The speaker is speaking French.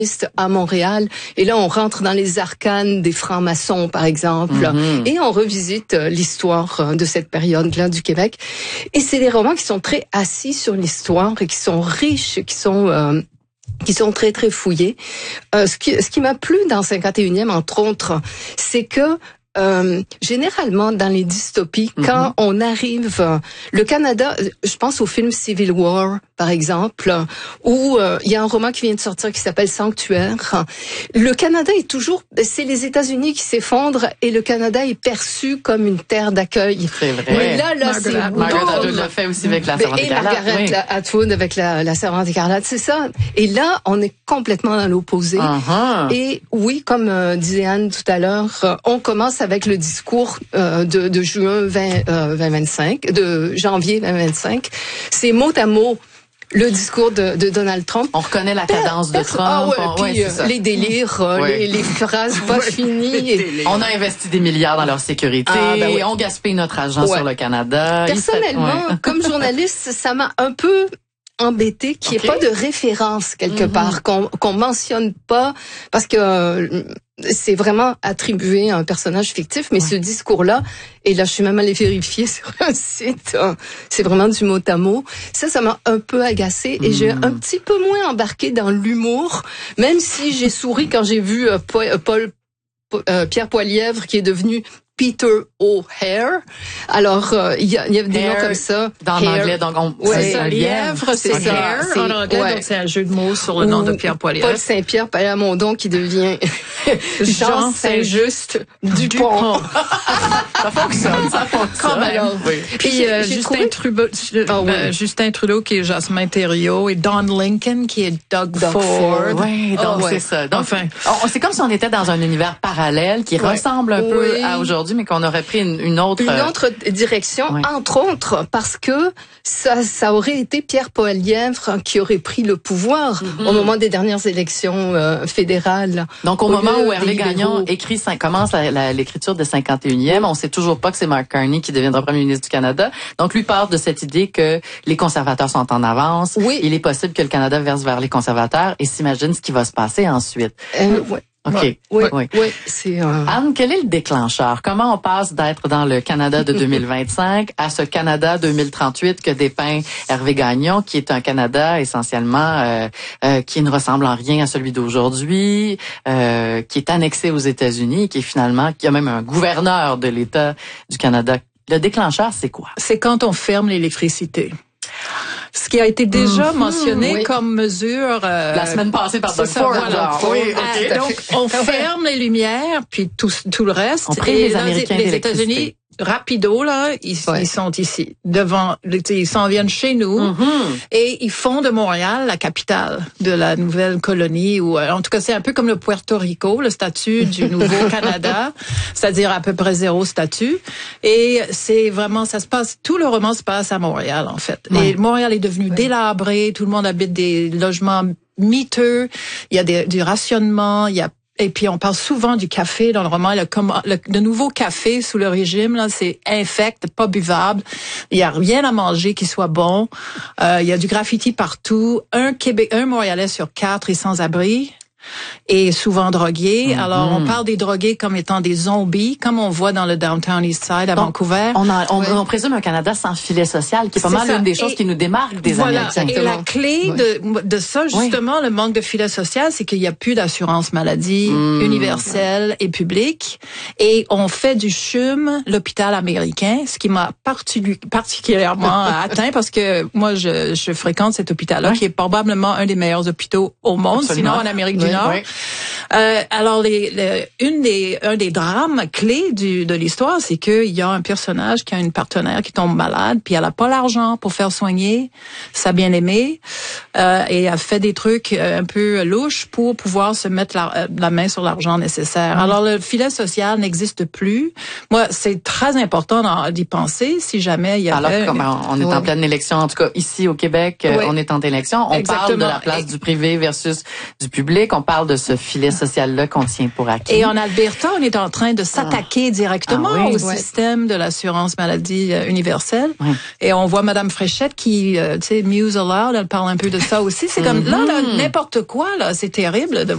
à Montréal. Et là, on rentre dans les arcanes des francs-maçons, par exemple, et on revisite l'histoire de cette période-là du Québec. Et c'est des romans qui sont très assis sur l'histoire et qui sont riches, qui sont très, très fouillés. Ce qui m'a plu dans 51e, entre autres, c'est que généralement, dans les dystopies, quand on arrive, le Canada, je pense au film Civil War, par exemple, où il y a un roman qui vient de sortir qui s'appelle Sanctuaire. Le Canada est toujours, c'est les États-Unis qui s'effondrent et le Canada est perçu comme une terre d'accueil. C'est vrai. Mais là, c'est Margaret Atwood l'a fait aussi avec la Servante écarlate. Et Margaret Atwood avec la Servante écarlate, c'est ça. Et là, on est complètement dans l'opposé. Et oui, comme disait Anne tout à l'heure, on commence avec le discours de juin 2025, de janvier 2025. C'est mot à mot le discours de Donald Trump. On reconnaît la cadence de Trump. Les délires, les phrases pas finies. On a investi des milliards dans leur sécurité. On gaspille notre argent sur le Canada. Personnellement, comme journaliste, ça m'a un peu embêté qu'il n'y ait pas de référence quelque part, qu'on mentionne pas, parce que c'est vraiment attribué à un personnage fictif, mais ce discours-là, et là je suis même allée vérifier sur un site, c'est vraiment du mot à mot. Ça m'a un peu agacé et j'ai un petit peu moins embarqué dans l'humour, même si j'ai souri quand j'ai vu Pierre Poilievre qui est devenu Peter O'Hare. Alors, il y a des noms comme ça. Dans l'anglais, donc c'est ça. Lièvre, c'est ça. En anglais, donc c'est un jeu de mots sur le nom de Pierre Poilievre. Paul Saint-Pierre Plamondon qui devient Jean Saint-Just Dupont. Ça fonctionne. Quand même. Puis Justin Trudeau qui est Jasmin Thériault et Don Lincoln qui est Doug Ford. Oui, donc c'est ça. Donc, c'est comme si on était dans un univers parallèle qui ressemble un peu à aujourd'hui, mais qu'on aurait pris une autre direction, entre autres, parce que ça aurait été Pierre Poilievre qui aurait pris le pouvoir au moment des dernières élections fédérales. Donc, au moment où Hervé Gagnon commence l'écriture de 51e, on sait toujours pas que c'est Mark Carney qui deviendra premier ministre du Canada. Donc, lui part de cette idée que les conservateurs sont en avance. Il est possible que le Canada verse vers les conservateurs et s'imagine ce qui va se passer ensuite. OK. Oui. C'est Anne, quel est le déclencheur? Comment on passe d'être dans le Canada de 2025 à ce Canada 2038 que dépeint Hervé Gagnon, qui est un Canada essentiellement qui ne ressemble en rien à celui d'aujourd'hui, qui est annexé aux États-Unis, qui a même un gouverneur de l'État du Canada. Le déclencheur, c'est quoi? C'est quand on ferme l'électricité. Ce qui a été déjà mentionné comme mesure la semaine passée par Doug Ford. Donc on ferme les lumières puis tout le reste. On prie les Américains les États-Unis rapido là, ils sont ici devant, ils s'en viennent chez nous et ils font de Montréal la capitale de la nouvelle colonie, ou en tout cas c'est un peu comme le Puerto Rico, le statut du nouveau Canada, c'est-à-dire à peu près 0 statut, et c'est vraiment, ça se passe, tout le roman se passe à Montréal en fait. Et Montréal est devenu délabré, tout le monde habite des logements miteux, il y a du rationnement, et puis on parle souvent du café dans le roman. Le nouveau café sous le régime, là, c'est infect, pas buvable. Il y a rien à manger qui soit bon. Il y a du graffiti partout. Un Montréalais sur 4 est sans abri et souvent drogué. Alors, on parle des drogués comme étant des zombies, comme on voit dans le Downtown East Side à Vancouver. On présume un Canada sans filet social, qui est pas mal l'une des choses qui nous démarque des Américains. Et la clé de ça, justement, le manque de filet social, c'est qu'il n'y a plus d'assurance maladie universelle et publique. Et on fait du CHUM, l'hôpital américain, ce qui m'a particulièrement atteint, parce que moi, je fréquente cet hôpital-là, qui est probablement un des meilleurs hôpitaux au monde, sinon en Amérique du Nord. Alors, un des drames clés de l'histoire, c'est qu'il y a un personnage qui a une partenaire qui tombe malade, puis elle a pas l'argent pour faire soigner sa bien-aimée, et elle fait des trucs un peu louches pour pouvoir se mettre la main sur l'argent nécessaire. Alors, le filet social n'existe plus. Moi, c'est très important d'y penser si jamais il y avait... Alors, comme on est en pleine élection, en tout cas ici au Québec, on est en élection, on parle de la place du privé versus du public, on parle de ce filet social-là qu'on tient pour acquis. Et en Alberta, on est en train de s'attaquer directement au système de l'assurance maladie universelle. Et on voit Madame Fréchette qui, tu sais, muse aloud, elle parle un peu de ça aussi. C'est comme, là, n'importe quoi, là, c'est terrible de